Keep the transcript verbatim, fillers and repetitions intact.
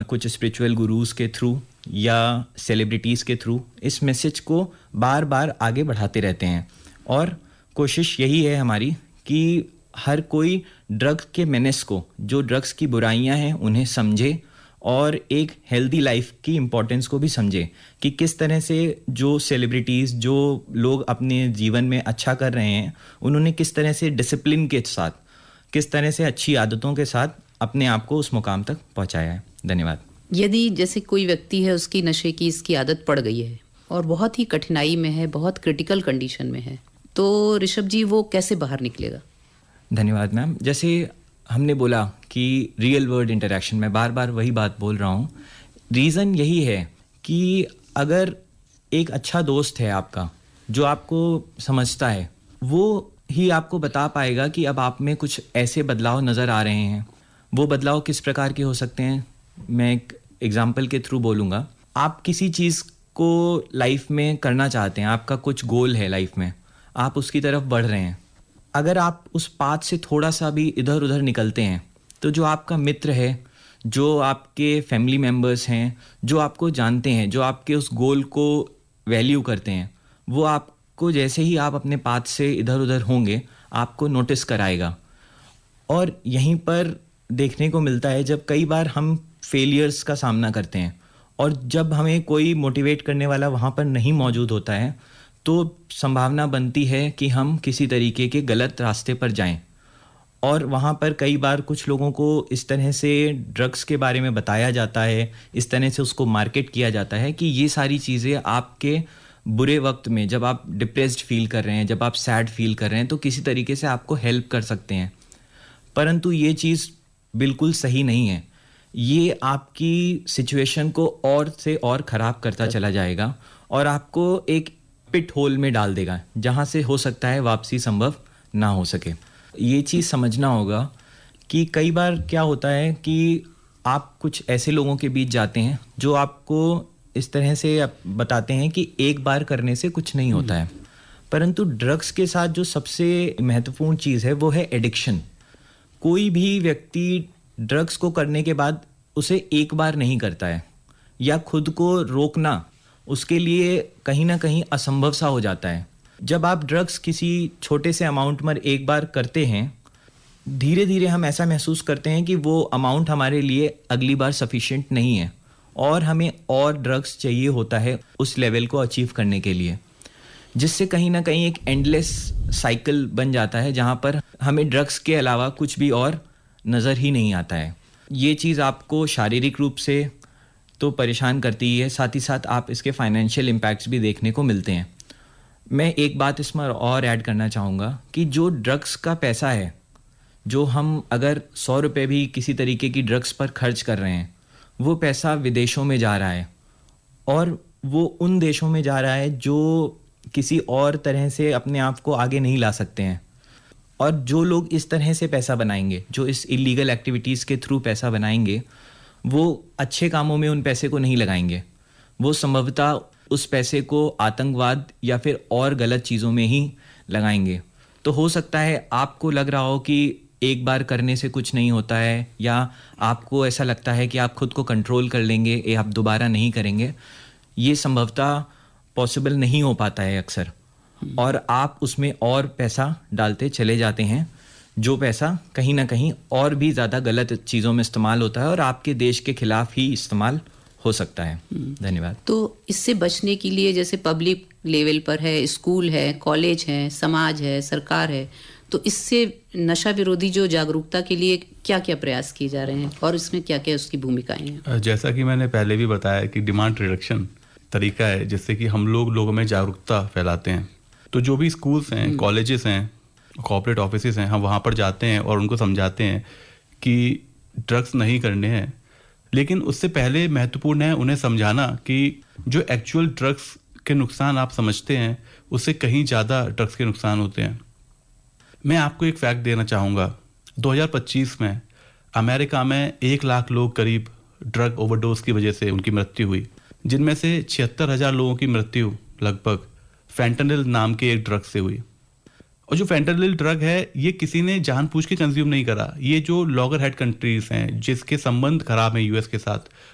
कुछ स्पिरिचुअल गुरुज के थ्रू या सेलिब्रिटीज़ के थ्रू इस मैसेज को बार बार आगे बढ़ाते रहते हैं। और कोशिश यही है हमारी कि हर कोई ड्रग्स के मेनेस को, जो ड्रग्स की बुराइयां हैं, उन्हें समझे और एक हेल्दी लाइफ की इम्पोर्टेंस को भी समझे कि किस तरह से जो सेलिब्रिटीज़, जो लोग अपने जीवन में अच्छा कर रहे हैं, उन्होंने किस तरह से डिसिप्लिन के साथ, किस तरह से अच्छी आदतों के साथ अपने आप को उस मुकाम तक पहुंचाया है। धन्यवाद। यदि जैसे कोई व्यक्ति है, उसकी नशे की इसकी आदत पड़ गई है और बहुत ही कठिनाई में है, बहुत क्रिटिकल कंडीशन में है, तो ऋषभ जी वो कैसे बाहर निकलेगा? धन्यवाद मैम। जैसे हमने बोला कि रियल वर्ल्ड इंटरेक्शन, में बार बार वही बात बोल रहा हूँ। रीज़न यही है कि अगर एक अच्छा दोस्त है आपका जो आपको समझता है, वो ही आपको बता पाएगा कि अब आप में कुछ ऐसे बदलाव नज़र आ रहे हैं। वो बदलाव किस प्रकार के हो सकते हैं, मैं एक एग्जाम्पल के थ्रू बोलूँगा। आप किसी चीज़ को लाइफ में करना चाहते हैं, आपका कुछ गोल है लाइफ में, आप उसकी तरफ बढ़ रहे हैं। अगर आप उस पाथ से थोड़ा सा भी इधर उधर निकलते हैं, तो जो आपका मित्र है, जो आपके फैमिली मेम्बर्स हैं, जो आपको जानते हैं, जो आपके उस गोल को वैल्यू करते हैं, वो आपको जैसे ही आप अपने पाथ से इधर उधर होंगे, आपको नोटिस कराएगा। और यहीं पर देखने को मिलता है जब कई बार हम फेलियर्स का सामना करते हैं और जब हमें कोई मोटिवेट करने वाला वहाँ पर नहीं मौजूद होता है, तो संभावना बनती है कि हम किसी तरीके के गलत रास्ते पर जाएं। और वहाँ पर कई बार कुछ लोगों को इस तरह से ड्रग्स के बारे में बताया जाता है, इस तरह से उसको मार्केट किया जाता है कि ये सारी चीज़ें आपके बुरे वक्त में, जब आप डिप्रेस्ड फील कर रहे हैं, जब आप सैड फील कर रहे हैं, तो किसी तरीके से आपको हेल्प कर सकते हैं। परंतु ये चीज़ बिल्कुल सही नहीं है। ये आपकी सिचुएशन को और से और ख़राब करता चला जाएगा और आपको एक पिट होल में डाल देगा जहाँ से हो सकता है वापसी संभव ना हो सके। ये चीज़ समझना होगा कि कई बार क्या होता है कि आप कुछ ऐसे लोगों के बीच जाते हैं जो आपको इस तरह से बताते हैं कि एक बार करने से कुछ नहीं होता है। परंतु ड्रग्स के साथ जो सबसे महत्वपूर्ण चीज़ है वो है एडिक्शन। कोई भी व्यक्ति ड्रग्स को करने के बाद उसे एक बार नहीं करता है, या खुद को रोकना उसके लिए कहीं ना कहीं असंभव सा हो जाता है। जब आप ड्रग्स किसी छोटे से अमाउंट में एक बार करते हैं, धीरे धीरे हम ऐसा महसूस करते हैं कि वो अमाउंट हमारे लिए अगली बार सफिशिएंट नहीं है और हमें और ड्रग्स चाहिए होता है उस लेवल को अचीव करने के लिए, जिससे कहीं ना कहीं एक एंडलेस साइकिल बन जाता है जहाँ पर हमें ड्रग्स के अलावा कुछ भी और नज़र ही नहीं आता है। ये चीज़ आपको शारीरिक रूप से तो परेशान करती ही है, साथ ही साथ आप इसके फाइनेंशियल इम्पैक्ट्स भी देखने को मिलते हैं। मैं एक बात इसमें और ऐड करना चाहूँगा कि जो ड्रग्स का पैसा है, जो हम अगर सौ रुपये भी किसी तरीके की ड्रग्स पर खर्च कर रहे हैं, वो पैसा विदेशों में जा रहा है और वो उन देशों में जा रहा है जो किसी और तरह से अपने आप को आगे नहीं ला सकते हैं। और जो लोग इस तरह से पैसा बनाएंगे, जो इस इलीगल एक्टिविटीज़ के थ्रू पैसा बनाएंगे, वो अच्छे कामों में उन पैसे को नहीं लगाएंगे। वो संभवतः उस पैसे को आतंकवाद या फिर और गलत चीज़ों में ही लगाएंगे। तो हो सकता है आपको लग रहा हो कि एक बार करने से कुछ नहीं होता है, या आपको ऐसा लगता है कि आप खुद को कंट्रोल कर लेंगे या आप दोबारा नहीं करेंगे। ये संभवतः पॉसिबल नहीं हो पाता है अक्सर, और आप उसमें और पैसा डालते चले जाते हैं, जो पैसा कहीं ना कहीं और भी ज़्यादा गलत चीज़ों में इस्तेमाल होता है और आपके देश के खिलाफ ही इस्तेमाल हो सकता है। धन्यवाद। तो इससे बचने के लिए जैसे पब्लिक लेवल पर है, स्कूल है, कॉलेज है, समाज है, सरकार है, तो इससे नशा विरोधी जो जागरूकता के लिए क्या क्या प्रयास किए जा रहे हैं और इसमें क्या क्या उसकी भूमिकाएं हैं? जैसा कि मैंने पहले भी बताया कि डिमांड रिडक्शन तरीका है जिससे कि हम लोग लोगों में जागरूकता फैलाते हैं। तो जो भी स्कूल्स हैं, कॉलेजेस हैं, कॉर्पोरेट ऑफिसेज हैं, हम वहाँ पर जाते हैं और उनको समझाते हैं कि ड्रग्स नहीं करने हैं। लेकिन उससे पहले महत्वपूर्ण है उन्हें समझाना कि जो एक्चुअल ड्रग्स के नुकसान आप समझते हैं उससे कहीं ज़्यादा ड्रग्स के नुकसान होते हैं। मैं आपको एक फैक्ट देना चाहूँगा। दो हज़ार पच्चीस में अमेरिका में एक लाख लोग करीब ड्रग ओवरडोज की वजह से उनकी मृत्यु हुई, जिनमें से छिहत्तर हज़ार लोगों की मृत्यु लगभग फेंटानिल नाम के एक ड्रग से हुई। और जो फेंटानिल ड्रग है ये किसी ने जानबूझ के कंज्यूम नहीं करा। ये जो लॉगर हेड कंट्रीज हैं जिसके संबंध खराब हैं यूएस के साथ,